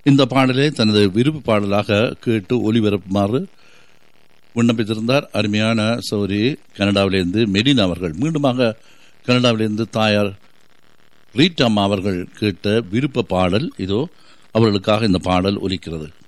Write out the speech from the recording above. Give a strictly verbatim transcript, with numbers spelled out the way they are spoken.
இந்த பாடலை தனது விருப்ப பாடலாக கேட்டு ஒளிபரப்புமாறு விண்ணப்பித்திருந்தார் அருமையான சௌரி கனடாவிலிருந்து மெடினா அவர்கள். மீண்டுமாக கனடாவிலிருந்து தாயார் ரீட்டாமா அவர்கள் கேட்ட விருப்ப பாடல் இதோ அவர்களுக்காக இந்த பாடல் ஒலிக்கிறது.